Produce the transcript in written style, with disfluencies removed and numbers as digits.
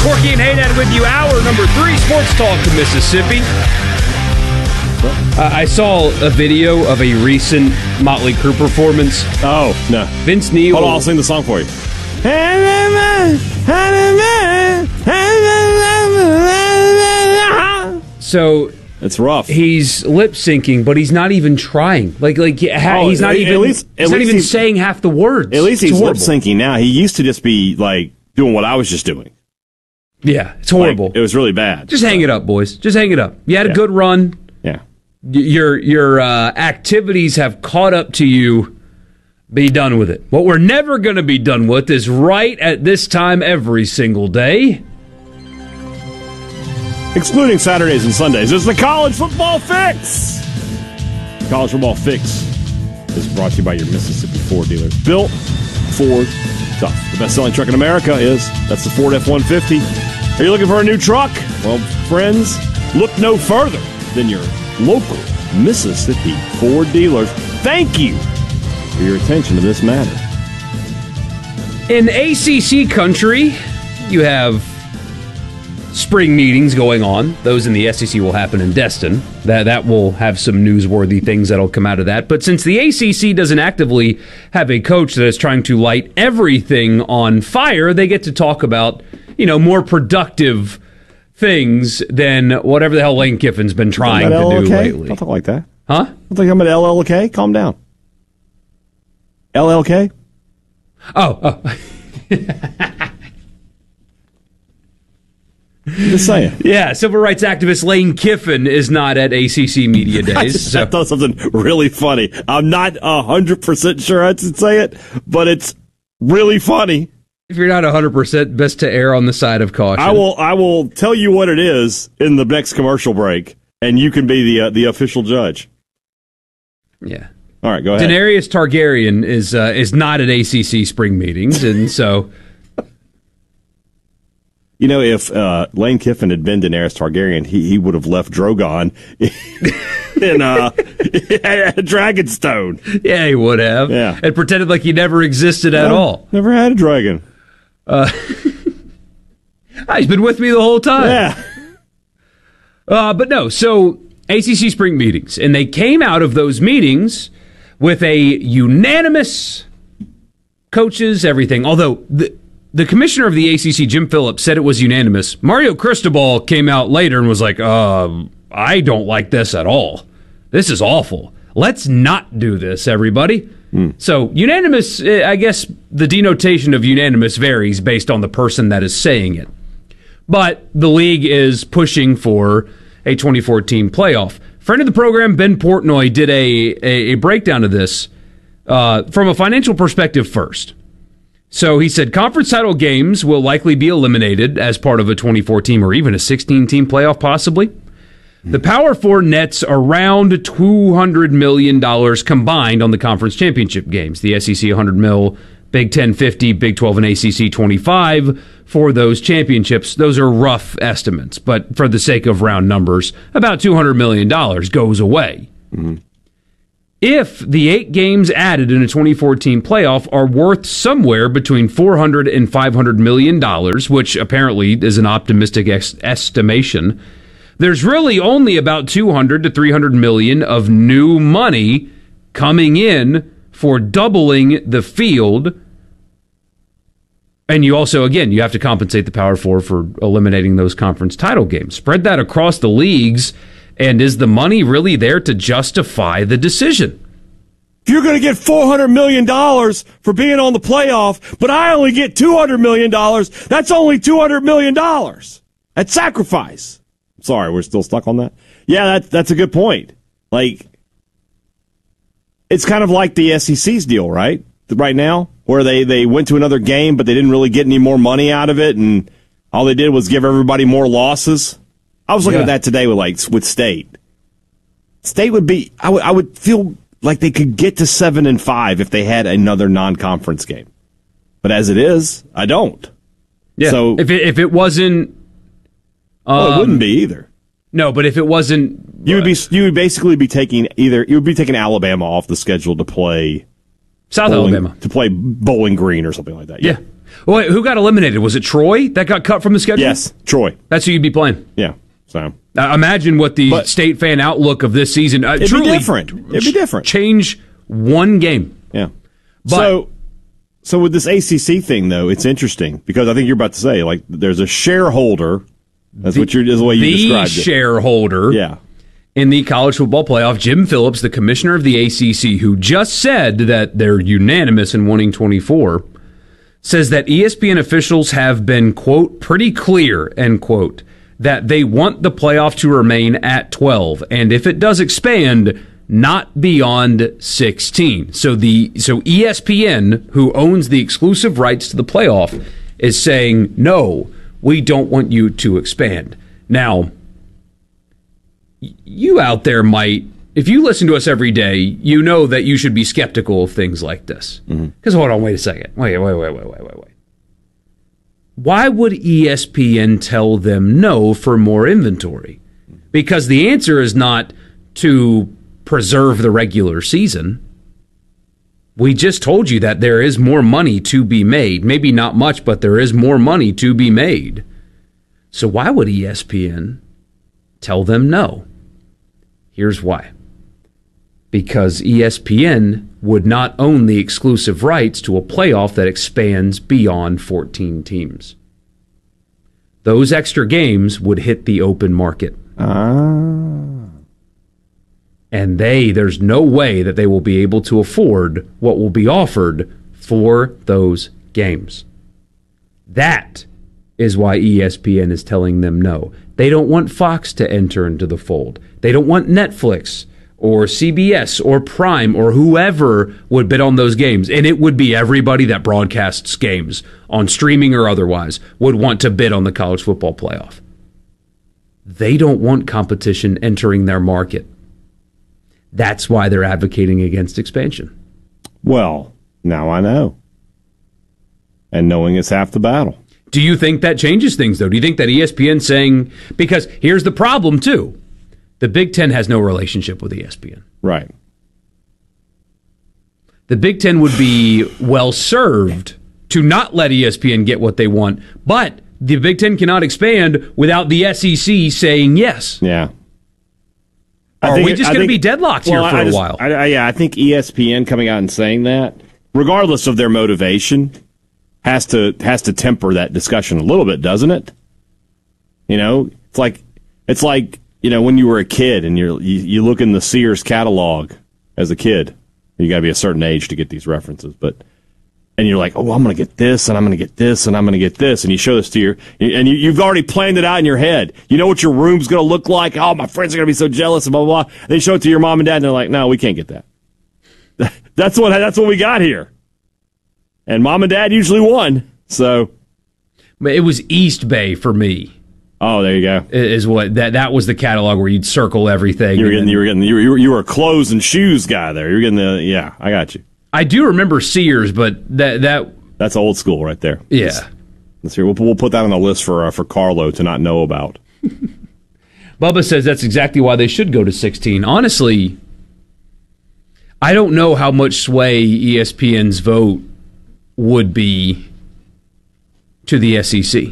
Corky and Haydad with you. Hour number 3, Sports Talk of Mississippi. I saw a video of a recent Motley Crue performance. Oh, no. Vince Neil. Hold on, I'll sing the song for you. So it's rough. He's lip syncing, but he's not even trying. He's not even saying half the words. At least he's lip syncing now. He used to just be like doing what I was just doing. Yeah, it's horrible. It was really bad. Just hang it up, boys. Just hang it up. You had a good run. Yeah. Your activities have caught up to you. Be done with it. What we're never going to be done with is right at this time every single day. Excluding Saturdays and Sundays, it's the College Football Fix. College Football Fix is brought to you by your Mississippi Ford dealer. Built Ford Tough. The best-selling truck in America that's the Ford F-150. Are you looking for a new truck? Well, friends, look no further than your local Mississippi Ford dealers. Thank you for your attention to this matter. In ACC country, you have spring meetings going on. Those in the SEC will happen in Destin. That will have some newsworthy things that'll come out of that. But since the ACC doesn't actively have a coach that is trying to light everything on fire, they get to talk about, more productive things than whatever the hell Lane Kiffin's been trying to do lately. Don't talk like that. Huh? Don't think I'm at LLK. Calm down. LLK? Oh. Just saying. Yeah, civil rights activist Lane Kiffin is not at ACC Media Days. I thought something really funny. I'm not 100% sure I should say it, but it's really funny. If you're not 100%, best to err on the side of caution. I will tell you what it is in the next commercial break, and you can be the official judge. Yeah. All right, go ahead. Daenerys Targaryen is not at ACC spring meetings, and so... if Lane Kiffin had been Daenerys Targaryen, he would have left Drogon in Dragonstone. Yeah, he would have. Yeah. And pretended like he never existed at all. Never had a dragon. He's been with me the whole time. Yeah. But no, so ACC spring meetings. And they came out of those meetings with a unanimous coaches, everything. Although... The commissioner of the ACC, Jim Phillips, said it was unanimous. Mario Cristobal came out later and was like, I don't like this at all. This is awful. Let's not do this, everybody. So unanimous, I guess the denotation of unanimous varies based on the person that is saying it. But the league is pushing for a 2014 playoff. Friend of the program, Ben Portnoy, did a breakdown of this from a financial perspective first. So he said conference title games will likely be eliminated as part of a 24-team or even a 16-team playoff, possibly. The Power Four nets around $200 million combined on the conference championship games. The SEC $100 million, Big Ten $50, Big 12 and ACC $25 for those championships. Those are rough estimates, but for the sake of round numbers, about $200 million goes away. Mm-hmm. If the 8 games added in a 2014 playoff are worth somewhere between $400 and $500 million, which apparently is an optimistic estimation, there's really only about $200 to $300 million of new money coming in for doubling the field. And you also, again, you have to compensate the Power Four for eliminating those conference title games. Spread that across the leagues. And is the money really there to justify the decision? If you're going to get $400 million for being on the playoff, but I only get $200 million, that's only $200 million. That's sacrifice. Sorry, we're still stuck on that? Yeah, that's a good point. It's kind of like the SEC's deal, right? Right now, where they went to another game, but they didn't really get any more money out of it, and all they did was give everybody more losses. I was looking at that today with State. State would be. I would feel like they could get to 7-5 if they had another non-conference game, but as it is, I don't. Yeah. So if it wasn't, it wouldn't be either. No, but if it wasn't, you would basically be taking Alabama off the schedule to play Alabama to play Bowling Green or something like that. Yeah. Wait, who got eliminated? Was it Troy that got cut from the schedule? Yes, Troy. That's who you'd be playing. Yeah. So imagine what the state fan outlook of this season. It'd truly be different. It'd be different. Change one game. Yeah. But, so with this ACC thing, though, it's interesting because I think you're about to say, like, there's a shareholder. That's is the way you described it. The shareholder. Yeah. In the college football playoff, Jim Phillips, the commissioner of the ACC, who just said that they're unanimous in wanting 24, says that ESPN officials have been, quote, pretty clear, end quote, that they want the playoff to remain at 12. And if it does expand, not beyond 16. So ESPN, who owns the exclusive rights to the playoff, is saying, no, we don't want you to expand. Now, you out there might, if you listen to us every day, you know that you should be skeptical of things like this. Because hold on, wait a second. Wait. Why would ESPN tell them no for more inventory? Because the answer is not to preserve the regular season. We just told you that there is more money to be made. Maybe not much, but there is more money to be made. So why would ESPN tell them no? Here's why. Because ESPN would not own the exclusive rights to a playoff that expands beyond 14 teams. Those extra games would hit the open market. And there's no way that they will be able to afford what will be offered for those games. That is why ESPN is telling them no. They don't want Fox to enter into the fold. They don't want Netflix or CBS or Prime or whoever would bid on those games. And it would be everybody that broadcasts games on streaming or otherwise would want to bid on the college football playoff. They don't want competition entering their market. That's why they're advocating against expansion. Well, now I know. And knowing is half the battle. Do you think that changes things, though? Do you think that ESPN saying... Because here's the problem, too. The Big Ten has no relationship with ESPN. Right. The Big Ten would be well-served to not let ESPN get what they want, but the Big Ten cannot expand without the SEC saying yes. Yeah. Are we just going to be deadlocked here for a while? I think ESPN coming out and saying that, regardless of their motivation, has to temper that discussion a little bit, doesn't it? You know, it's like you know, when you were a kid and you look in the Sears catalog as a kid. You got to be a certain age to get these references, and you're like, oh, I'm going to get this, and I'm going to get this, and I'm going to get this, and you show this to you've already planned it out in your head. You know what your room's going to look like. Oh, my friends are going to be so jealous, and blah, blah, blah. They show it to your mom and dad, and they're like, no, we can't get that. That's what we got here. And mom and dad usually won, so. But it was East Bay for me. Oh, there you go. Is what that was the catalog where you'd circle everything. You were a clothes and shoes guy there. You're getting I got you. I do remember Sears, but that's old school right there. Yeah. Let's hear. We'll put that on the list for Carlo to not know about. Bubba says that's exactly why they should go to 16. Honestly, I don't know how much sway ESPN's vote would be to the SEC.